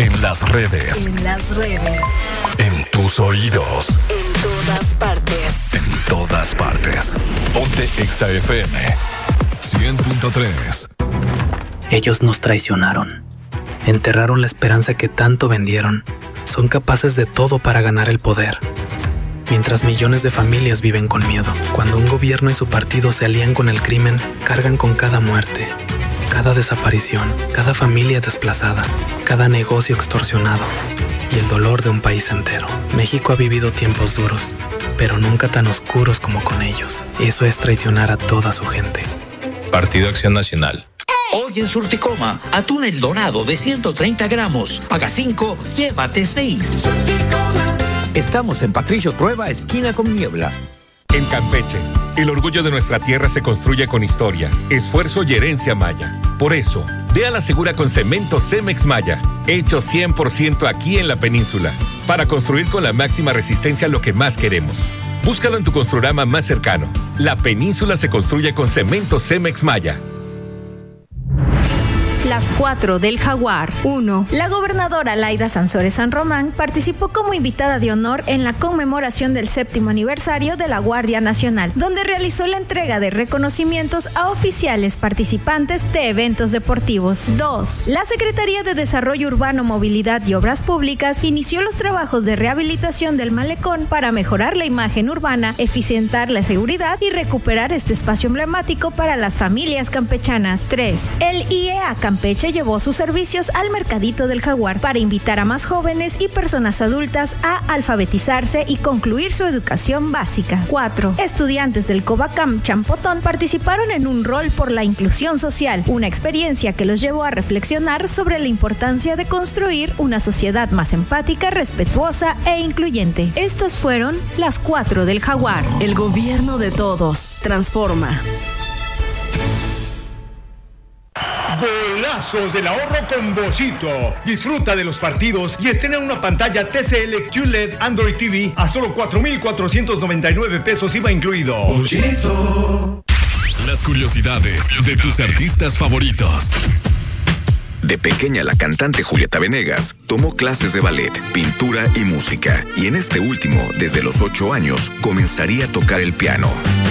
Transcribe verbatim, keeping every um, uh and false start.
En las redes. En las redes. En tus oídos. En todas partes. En todas partes. Ponte Exa F M cien punto tres. Ellos nos traicionaron. Enterraron la esperanza que tanto vendieron. Son capaces de todo para ganar el poder. Mientras millones de familias viven con miedo. Cuando un gobierno y su partido se alían con el crimen, cargan con cada muerte, cada desaparición, cada familia desplazada, cada negocio extorsionado y el dolor de un país entero. México ha vivido tiempos duros, pero nunca tan oscuros como con ellos. Eso es traicionar a toda su gente. Partido Acción Nacional. Hoy en Surticoma, atún El Dorado de ciento treinta gramos. Paga cinco, llévate seis. Estamos en Patricio Trueba, esquina con Niebla. En Campeche, el orgullo de nuestra tierra se construye con historia, esfuerzo y herencia maya. Por eso, ve a la segura con cemento Cemex Maya, hecho cien por ciento aquí en la península, para construir con la máxima resistencia lo que más queremos. Búscalo en tu Construrama más cercano. La península se construye con cemento Cemex Maya. Las cuatro del Jaguar. uno. La gobernadora Laida Sansores San Román participó como invitada de honor en la conmemoración del séptimo aniversario de la Guardia Nacional, donde realizó la entrega de reconocimientos a oficiales participantes de eventos deportivos. dos. La Secretaría de Desarrollo Urbano, Movilidad y Obras Públicas inició los trabajos de rehabilitación del malecón para mejorar la imagen urbana, eficientar la seguridad y recuperar este espacio emblemático para las familias campechanas. tres. El I E A Campeche llevó sus servicios al Mercadito del Jaguar para invitar a más jóvenes y personas adultas a alfabetizarse y concluir su educación básica. cuatro. Estudiantes del Covacam Champotón participaron en un rol por la inclusión social, una experiencia que los llevó a reflexionar sobre la importancia de construir una sociedad más empática, respetuosa e incluyente. Estas fueron las cuatro del Jaguar. El gobierno de todos. Transforma. Golazos del ahorro con Bochito. Disfruta de los partidos y estrena una pantalla T C L Q L E D Android T V a solo cuatro mil cuatrocientos noventa y nueve pesos I V A incluido. Bochito. Las curiosidades de tus artistas favoritos. De pequeña, la cantante Julieta Venegas tomó clases de ballet, pintura y música. Y en este último, desde los ocho años, comenzaría a tocar el piano.